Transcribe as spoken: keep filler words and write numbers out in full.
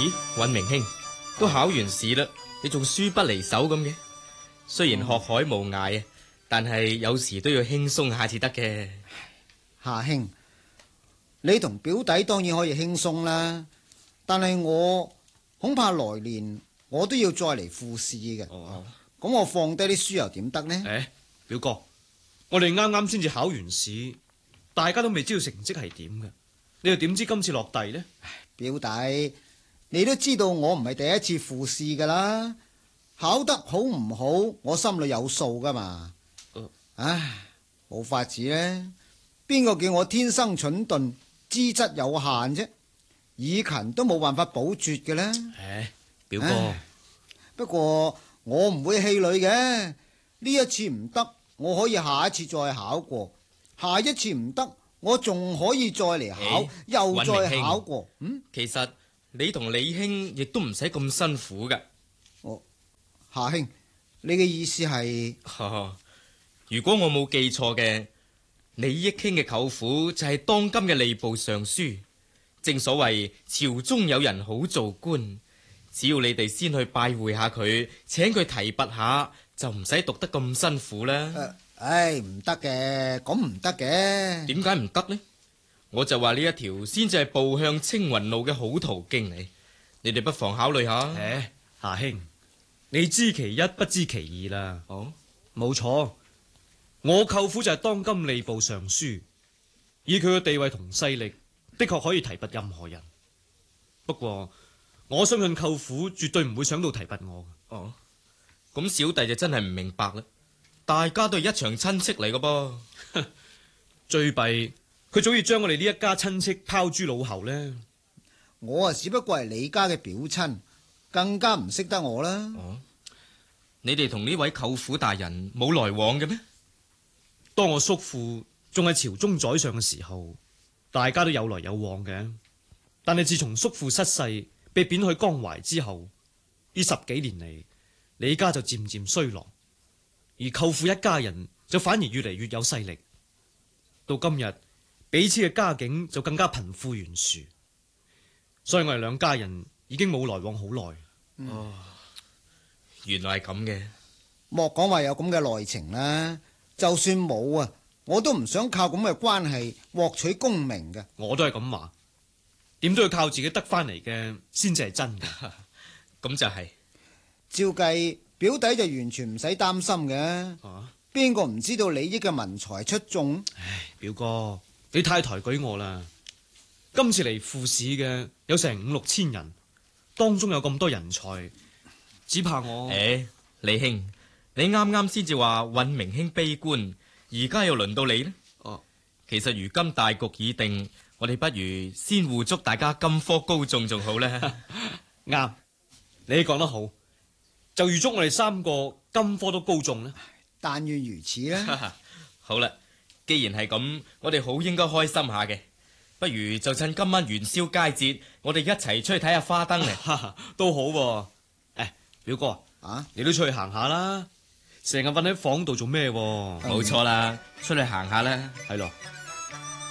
咦，尹明兄，都考完試啦，你仲書不離手咁嘅？雖然學海無涯啊，但係有時都要輕鬆下至得嘅。 夏兄，你同表弟當然可以輕鬆啦，但係我恐怕來年我都要再嚟復試嘅。 哦， 咁我放低啲書又點得呢？ 誒，表哥，我哋啱啱先至考完試，大家都未知道成績係點嘅，你又點知今次落第呢？ 表弟，你都知道我唔係第一次復試噶啦，考得好唔好，我心裏有數噶嘛。 呃、 唉，冇法子呢，邊個叫我天生蠢鈍，資質有限啫？以勤都冇辦法補拙嘅呢。 誒，表哥， 不過我唔會氣餒嘅，呢一次唔得，我可以下一次再考過，下一次唔得，我仲可以再嚟考， 欸、 又再考過。嗯， 其實你同李兄亦都唔使咁辛苦噶。 哦，夏兄，你嘅意思係？ 如果我冇記錯嘅，李益卿嘅舅父就係當今嘅吏部尚書。正所謂朝中有人好做官，只要你哋先去拜會下佢，請佢提拔下，就唔使讀得咁辛苦啦。 呃、唉，唔得嘅，咁唔得嘅。 點解唔得呢？我就話呢一條先至係步向青雲路嘅好途徑嚟，你哋不妨考慮下。 誒，夏兄，你知其一不知其二啦。 哦， 冇錯，我舅父就係當今吏部尚書，以佢嘅地位同勢力，的確可以提拔任何人。不過我相信舅父絕對唔會想到提拔我。 哦，咁小弟就真係唔明白啦。大家都係一場親戚嚟嘅噃。 最弊佢早已將我哋呢一家親戚拋諸腦後呢。 我啊，只不過係你家嘅表親，更加唔識得我啦。 哦，你哋同呢位舅父大人冇來往嘅咩？ 當我叔父仲係朝中宰相嘅時候，大家都有來有往嘅。但係自從叔父失勢，被貶去江淮之後，呢十幾年嚟，李家就漸漸衰落，而舅父一家人就反而越嚟越有勢力。到今日，彼此嘅家境就更加貧富懸殊，所以我哋兩家人已經冇來往好耐。 嗯、 哦，原來係咁嘅。 莫講話有咁嘅內情啦，就算冇啊，我都唔想靠咁嘅關係獲取功名嘅。 我都係咁話，點都要靠自己得翻嚟嘅先至係真嘅。 咁就係、是。 照計，表弟就完全唔使擔心嘅。 啊，邊個唔知道李益嘅文才出眾？ 唉，表哥，你太抬舉我啦！今次嚟赴試嘅有成五六千人，當中有咁多人才，只怕我…… 誒，李兄，你啱啱先至話尹明兄悲觀，而家又輪到你呢？ 哦， 其實如今大局已定，我哋不如先互祝大家金科高中仲好呢。 啱，你講得好，就預祝我哋三個金科都高中呢。 但願如此啦。 好啦，既然係咁，我哋好應該開心下嘅，不如就趁今晚元宵佳節，我哋一齊出去睇下花燈嚟。 都好喎。誒，表哥啊， 你都出去行下啦，成日瞓喺房度做咩？ 冇錯啦，出去行下啦。 係咯。